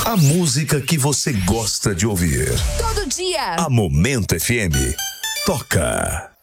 A música que você gosta de ouvir. Todo dia. A Momento FM toca.